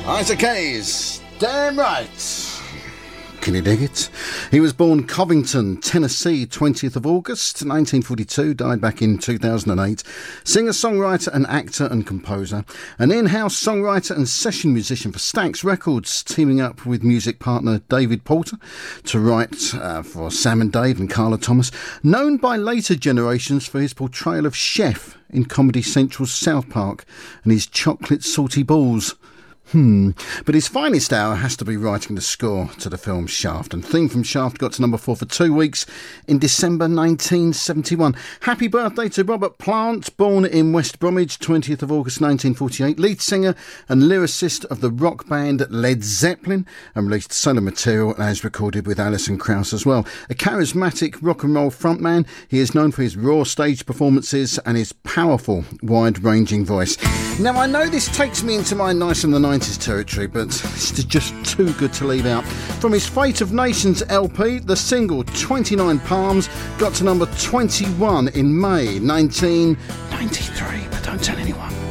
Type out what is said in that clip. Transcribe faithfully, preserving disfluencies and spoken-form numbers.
Isaac Hayes, damn right. Can you dig it? He was born Covington, Tennessee, twentieth of August nineteen forty-two, died back in two thousand eight. Singer, songwriter and actor and composer. An in-house songwriter and session musician for Stax Records, teaming up with music partner David Porter to write uh, for Sam and Dave and Carla Thomas. Known by later generations for his portrayal of Chef in Comedy Central's South Park and his chocolate salty balls. Hmm. But his finest hour has to be writing the score to the film Shaft. And Theme from Shaft got to number four for two weeks in December nineteen seventy-one. Happy birthday to Robert Plant, born in West Bromwich, twentieth of August nineteen forty-eight. Lead singer and lyricist of the rock band Led Zeppelin, and released solo material as recorded with Alison Krauss as well. A charismatic rock and roll frontman, he is known for his raw stage performances and his powerful, wide-ranging voice. Now, I know this takes me into my nice and the nineties territory, but it's just too good to leave out. From his Fate of Nations L P, the single twenty-nine Palms got to number twenty-one in May nineteen ninety-three, but don't tell anyone.